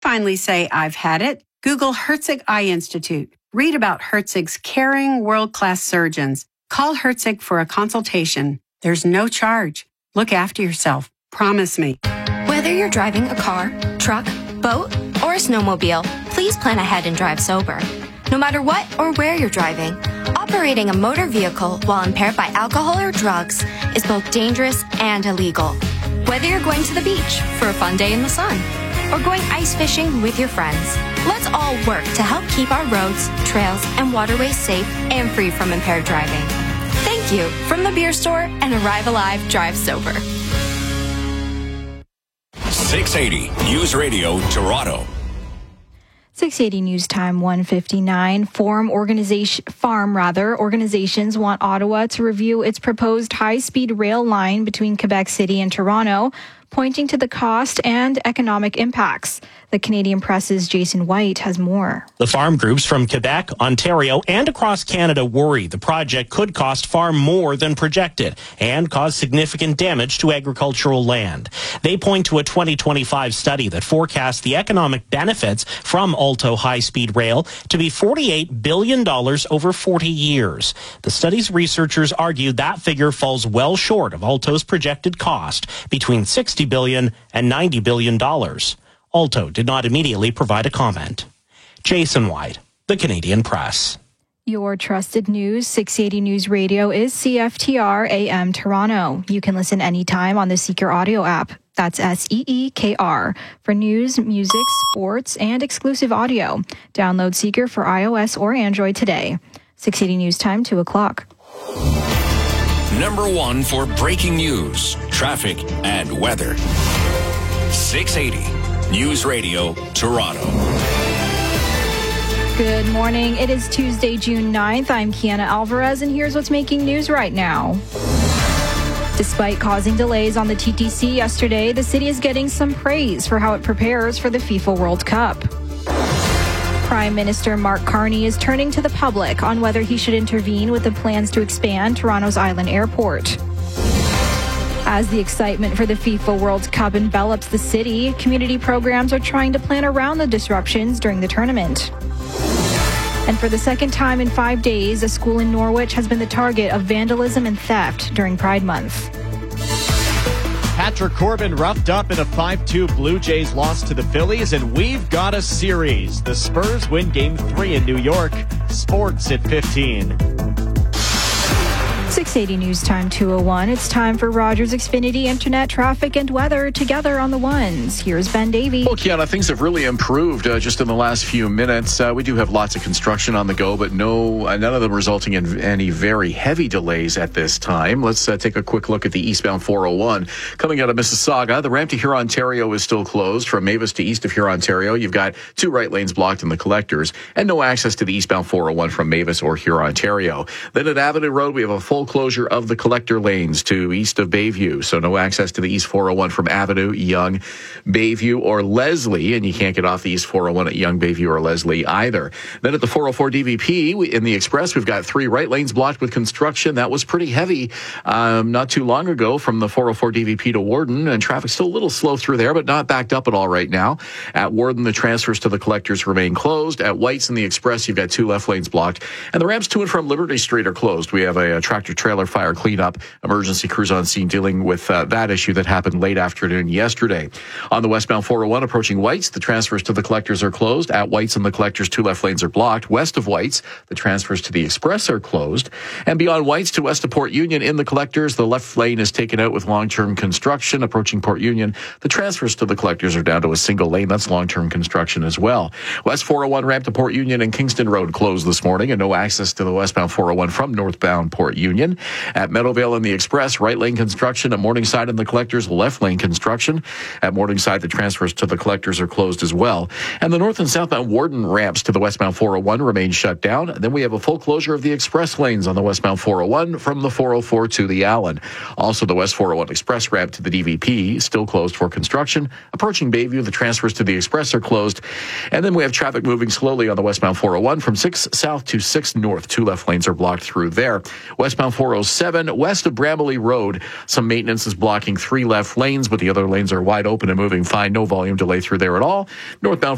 finally say, I've had it? Google Herzig Eye Institute. Read about Herzig's caring, world-class surgeons. Call Herzig for a consultation. There's no charge. Look after yourself. Promise me. Whether you're driving a car, truck, boat, or a snowmobile, please plan ahead and drive sober. No matter what or where you're driving, operating a motor vehicle while impaired by alcohol or drugs is both dangerous and illegal. Whether you're going to the beach for a fun day in the sun or going ice fishing with your friends, let's all work to help keep our roads, trails, and waterways safe and free from impaired driving. Thank you from the Beer Store and Arrive Alive Drive Sober. 680 News Radio Toronto. 680 News Time 1:59. Organizations want Ottawa to review its proposed high-speed rail line between Quebec City and Toronto, pointing to the cost and economic impacts. The Canadian Press's Jason White has more. The farm groups from Quebec, Ontario, and across Canada worry the project could cost far more than projected and cause significant damage to agricultural land. They point to a 2025 study that forecasts the economic benefits from Alto high-speed rail to be $48 billion over 40 years. The study's researchers argue that figure falls well short of Alto's projected cost, between $60 billion and $90 billion. Alto did not immediately provide a comment. Jason White, The Canadian Press. Your trusted news, 680 News Radio, is CFTR AM Toronto. You can listen anytime on the Seeker audio app. That's SEEKR for news, music, sports, and exclusive audio. Download Seeker for iOS or Android today. 680 News Time, 2 o'clock. Number 1 for breaking news, traffic, and weather. 680 News Radio Toronto. Good morning. It is Tuesday, June 9th. I'm Kiana Alvarez, and here's what's making news right now. Despite causing delays on the TTC yesterday, the city is getting some praise for how it prepares for the FIFA World Cup. Prime Minister Mark Carney is turning to the public on whether he should intervene with the plans to expand Toronto's Island Airport. As the excitement for the FIFA World Cup envelops the city, community programs are trying to plan around the disruptions during the tournament. And for the second time in 5 days, a school in Norwich has been the target of vandalism and theft during Pride Month. Patrick Corbin roughed up in a 5-2 Blue Jays loss to the Phillies, and we've got a series. The Spurs win Game 3 in New York. Sports at 15. 680 News Time 2:01. It's time for Rogers Xfinity Internet, traffic, and weather together on the ones. Here's Ben Davey. Well, Kiana, things have really improved just in the last few minutes. We do have lots of construction on the go, but none of them resulting in any very heavy delays at this time. Let's take a quick look at the eastbound 401. Coming out of Mississauga, the ramp to Huron, Ontario is still closed. From Mavis to east of Huron, Ontario, you've got 2 right lanes blocked in the collectors and no access to the eastbound 401 from Mavis or Huron, Ontario. Then at Avenue Road, we have a full closure of the collector lanes to east of Bayview. So no access to the East 401 from Avenue, Yonge, Bayview, or Leslie. And you can't get off the East 401 at Yonge, Bayview, or Leslie either. Then at the 404 DVP, in the Express, we've got 3 right lanes blocked with construction. That was pretty heavy not too long ago from the 404 DVP to Warden. And traffic's still a little slow through there, but not backed up at all right now. At Warden, the transfers to the collectors remain closed. At White's in the Express, you've got 2 left lanes blocked. And the ramps to and from Liberty Street are closed. We have a tractor-trailer fire cleanup. Emergency crews on scene dealing with that issue that happened late afternoon yesterday. On the westbound 401 approaching White's, the transfers to the collectors are closed. At White's and the collectors, 2 left lanes are blocked. West of White's, the transfers to the Express are closed. And beyond White's to west of Port Union in the collectors, the left lane is taken out with long-term construction. Approaching Port Union, the transfers to the collectors are down to a single lane. That's long-term construction as well. West 401 ramp to Port Union and Kingston Road closed this morning, and no access to the westbound 401 from northbound Port Union. At Meadowvale in the Express, right lane construction. At Morningside in the collectors, left lane construction. At Morningside, the transfers to the collectors are closed as well. And the north and southbound Warden ramps to the westbound 401 remain shut down. Then we have a full closure of the express lanes on the westbound 401 from the 404 to the Allen. Also, the West 401 Express ramp to the DVP still closed for construction. Approaching Bayview, the transfers to the Express are closed. And then we have traffic moving slowly on the westbound 401 from 6 south to 6 north. 2 left lanes are blocked through there. Westbound 407 west of Bramley Road, some maintenance is blocking 3 left lanes, but the other lanes are wide open and moving fine. No volume delay through there at all. Northbound